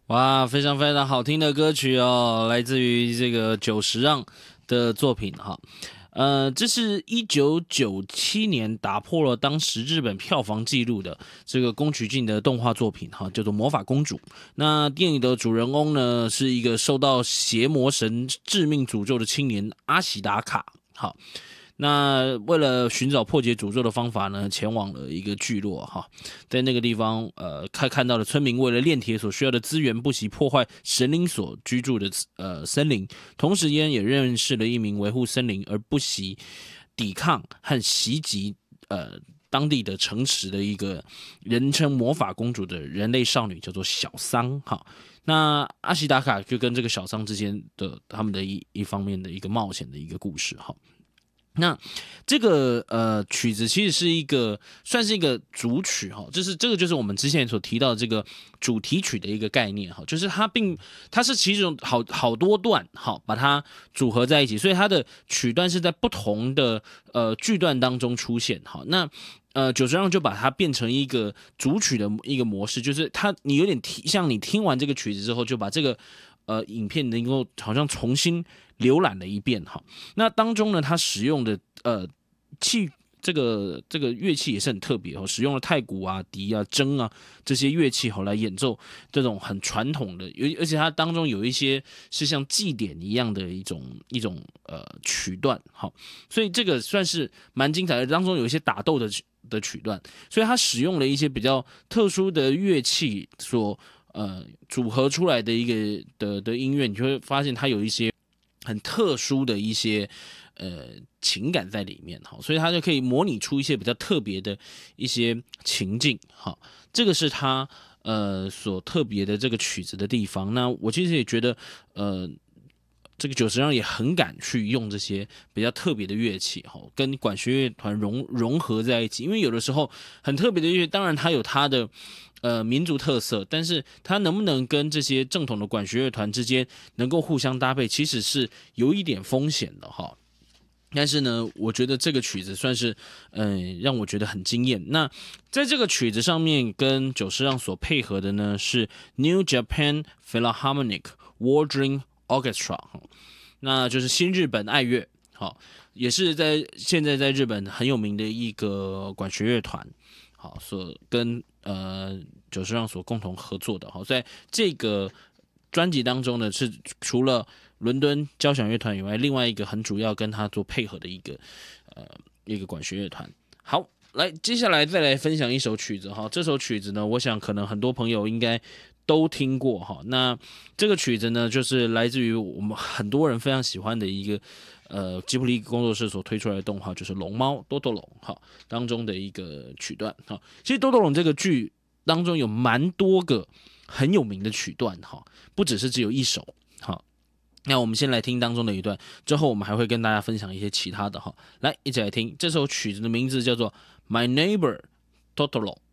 哇，非常非常好听的歌曲哦，来自于这个久石让的作品哈。这是1997年打破了当时日本票房纪录的这个宫崎骏的动画作品哈，叫做《魔法公主》。那电影的主人翁呢，是一个受到邪魔神致命诅咒的青年阿喜达卡。好，那为了寻找破解诅咒的方法呢，前往了一个聚落哈，在那个地方，看到了村民为了炼铁所需要的资源，不惜破坏神灵所居住的森林，同时间也认识了一名维护森林而不惜抵抗和袭击当地的城池的一个人称魔法公主的人类少女，叫做小桑哈。那阿西达卡就跟这个小桑之间的他们的一方面的一个冒险的一个故事哈。那这个曲子其实是算是一个主曲哈，这个就是我们之前所提到的这个主题曲的一个概念哈，就是它是其中好多段好把它组合在一起，所以它的曲段是在不同的句段当中出现好。那久石让就把它变成一个主曲的一个模式，就是你有点像你听完这个曲子之后，就把这个影片能够好像重新浏览了一遍哈。那当中呢，它使用的器这个乐器也是很特别哦，使用了太鼓啊、笛啊、筝啊这些乐器来演奏这种很传统的，而且它当中有一些是像祭典一样的一种曲段，好，所以这个算是蛮精彩的。当中有一些打斗的曲段，所以它使用了一些比较特殊的乐器所组合出来的一个的音乐，你就会发现它有一些很特殊的一些情感在里面，好，所以它就可以模拟出一些比较特别的一些情境，好，这个是它所特别的这个曲子的地方。那我其实也觉得这个久石让也很敢去用这些比较特别的乐器，跟管弦乐团融合在一起。因为有的时候很特别的乐器，当然它有它的民族特色，但是它能不能跟这些正统的管弦乐团之间能够互相搭配，其实是有一点风险的哈。但是呢，我觉得这个曲子算是让我觉得很惊艳。那在这个曲子上面，跟久石让所配合的呢是 New Japan Philharmonic Wardring Orchestra， 那就是新日本爱乐，好，也是现在在日本很有名的一个管弦乐团，好，所跟久石让所共同合作的，好，在这个专辑当中呢，是除了伦敦交响乐团以外，另外一个很主要跟他做配合的一个管弦乐团。好，来，接下来再来分享一首曲子哈。这首曲子呢，我想可能很多朋友应该都听过哈。那这个曲子呢，就是来自于我们很多人非常喜欢的一个吉卜力工作室所推出来的动画，就是《龙猫》多多龙哈当中的一个曲段哈。其实多多龙这个剧当中有蛮多个很有名的曲段哈，不只是只有一首哈。那我们先来听当中的一段，之后我们还会跟大家分享一些其他的哈。来，一起来听这首曲子的名字叫做《My Neighbor Totoro》。